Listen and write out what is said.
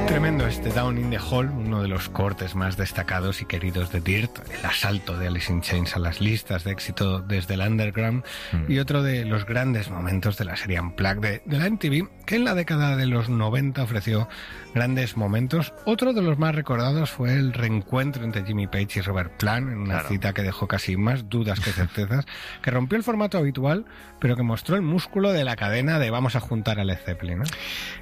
Tremendo este Down in the Hole, uno de los cortes más destacados y queridos de Dirt, el asalto de Alice in Chains a las listas de éxito desde el underground y otro de los grandes momentos de la serie Unplugged de la MTV, que en la década de los 90 ofreció grandes momentos. Otro de los más recordados fue el reencuentro entre Jimmy Page y Robert Plant en una cita que dejó casi más dudas que certezas, que rompió el formato habitual, pero que mostró el músculo de la cadena de vamos a juntar a Led Zeppelin, ¿no?